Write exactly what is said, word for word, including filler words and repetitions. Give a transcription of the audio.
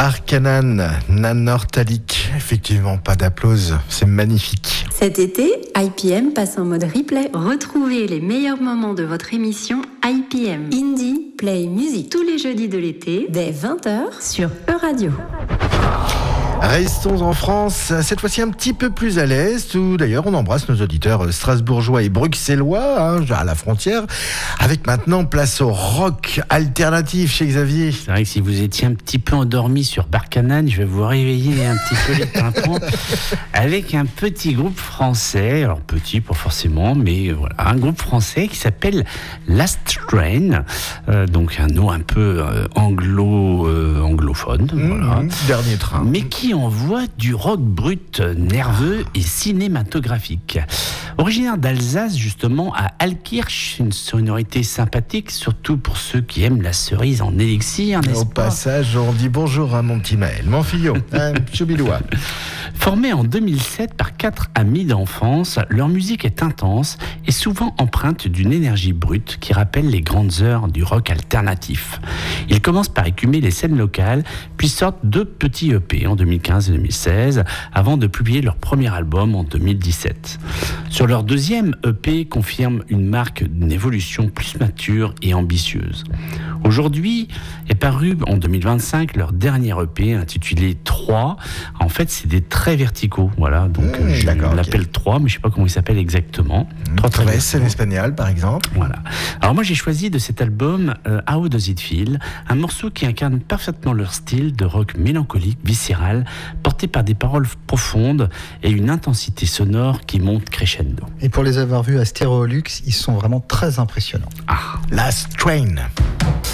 Barkanan, Nanortalik. Effectivement, pas d'applause, c'est magnifique. Cet été, I P M passe en mode replay. Retrouvez les meilleurs moments de votre émission I P M Indie Play Music tous les jeudis de l'été dès vingt heures sur E-Radio. Restons en France, cette fois-ci un petit peu plus à l'est, où d'ailleurs on embrasse nos auditeurs strasbourgeois et bruxellois, hein, à la frontière, avec maintenant place au rock alternatif chez Xavier. C'est vrai que si vous étiez un petit peu endormi sur Barkanan, je vais vous réveiller un petit peu les tympans avec un petit groupe français, alors petit pas forcément, mais voilà, un groupe français qui s'appelle Last Train, euh, donc un nom un peu euh, anglo, euh, anglophone, mmh, voilà. Dernier train. Mais qui envoie du rock brut, nerveux et cinématographique. Originaire d'Alsace, justement, à Altkirch, une sonorité sympathique, surtout pour ceux qui aiment la cerise en élixir, n'est-ce Au pas ? passage, on dit bonjour à mon petit Maël, mon fillot, hein, choubiloua. Formé en deux mille sept par quatre amis d'enfance, leur musique est intense et souvent empreinte d'une énergie brute qui rappelle les grandes heures du rock alternatif. Ils commencent par écumer les scènes locales, puis sortent deux petits E P en deux mille quinze et deux mille seize, avant de publier leur premier album en deux mille dix-sept. Sur leur deuxième E P confirme une marque d'une évolution plus mature et ambitieuse. Aujourd'hui est paru en deux mille vingt-cinq leur dernier E P intitulé trois. En fait, c'est des traits verticaux, voilà. Donc mmh, je l'appelle okay. trois, mais je ne sais pas comment il s'appelle exactement. Mmh, trois traits verticaux. C'est l'espagnol, par exemple. Voilà. Alors moi, j'ai choisi de cet album euh, How Does It Feel, un morceau qui incarne parfaitement leur style de rock mélancolique, viscéral, porté par des paroles profondes et une intensité sonore qui monte crescendo. Et pour les avoir vus à Stéréolux, ils sont vraiment très impressionnants. Ah, Last Train.